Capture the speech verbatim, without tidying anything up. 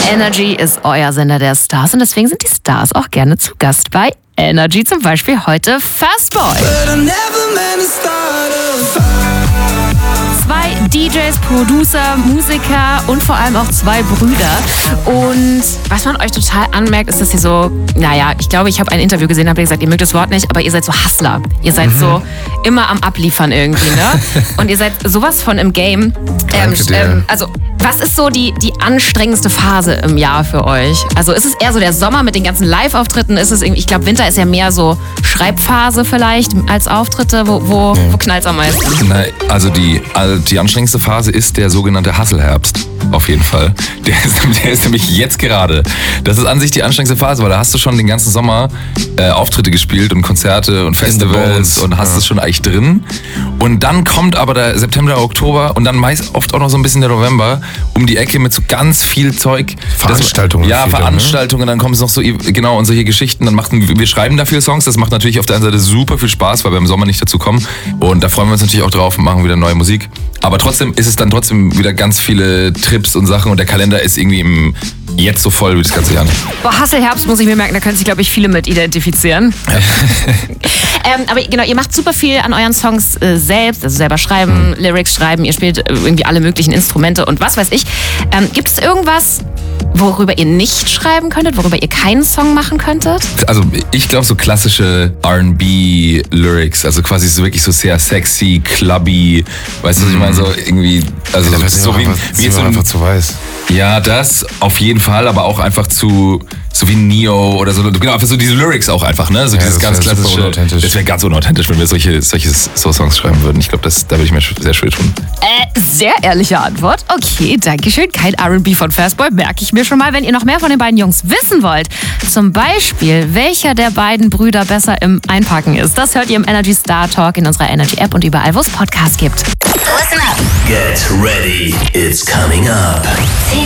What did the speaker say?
Energy ist euer Sender der Stars und deswegen sind die Stars auch gerne zu Gast bei Energy. Zum Beispiel heute Fastboy. Zwei D Js, Producer, Musiker und vor allem auch zwei Brüder. Und was man euch total anmerkt, ist, dass ihr so, naja, ich glaube, ich habe ein Interview gesehen, habt ihr gesagt, ihr mögt das Wort nicht, aber ihr seid so Hustler. Ihr seid mhm. so immer am Abliefern irgendwie, ne? Und ihr seid sowas von im Game. Ähm, ähm, also, was ist so die, die anstrengendste Phase im Jahr für euch? Also ist es eher so der Sommer mit den ganzen Live-Auftritten? Ist es irgendwie, ich glaube, Winter ist ja mehr so Schreibphase vielleicht als Auftritte. Wo, wo, wo knallt es am meisten? Na, also die, die anstrengendste Phase ist der sogenannte Hustle-Herbst. Auf jeden Fall. Der ist, der ist nämlich jetzt gerade. Das ist an sich die anstrengendste Phase, weil da hast du schon den ganzen Sommer äh, Auftritte gespielt und Konzerte und Festivals und hast es ja. schon eigentlich drin. Und dann kommt aber der September, Oktober und dann meist oft auch noch so ein bisschen der November um die Ecke mit so ganz viel Zeug. Veranstaltungen. Das, ja, Veranstaltungen, dann, ne? Dann kommen es noch so, genau, und solche Geschichten. Dann macht, wir schreiben da viele Songs, das macht natürlich auf der einen Seite super viel Spaß, weil wir im Sommer nicht dazu kommen. Und da freuen wir uns natürlich auch drauf und machen wieder neue Musik. Aber trotzdem ist es dann trotzdem wieder ganz viele Trips und Sachen und der Kalender ist irgendwie im, jetzt so voll wie das ganze Jahr nicht. Boah, Hustle-Herbst muss ich mir merken, da können sich, glaube ich, viele mit identifizieren. Ja. ähm, aber genau, ihr macht super viel an euren Songs äh, selbst, also selber schreiben, mhm. Lyrics schreiben, ihr spielt äh, irgendwie alle möglichen Instrumente und was weiß ich. Ähm, gibt es irgendwas, worüber ihr nicht schreiben könntet, worüber ihr keinen Song machen könntet? Also ich glaube so klassische R and B-Lyrics, also quasi so wirklich so sehr sexy, clubby, weißt du, was ich meine, so irgendwie, also ja, so wie, einfach, wie so ein, einfach zu weiß. Ja, das auf jeden Fall, aber auch einfach zu, so wie Neo oder so, genau, einfach so diese Lyrics auch einfach, ne, so ja, dieses ganz klassische, das wäre ganz unauthentisch, wenn wir solche, solche so Songs schreiben würden. Ich glaube, das, da würde ich mir sehr schwer tun. Äh, sehr ehrliche Antwort. Okay, danke schön. Kein R and B von Fastboy, merke ich mir schon mal. Wenn ihr noch mehr von den beiden Jungs wissen wollt, zum Beispiel, welcher der beiden Brüder besser im Einpacken ist, das hört ihr im Energy Star Talk in unserer Energy App und überall, wo es Podcasts gibt. Listen up. Get ready. It's coming up.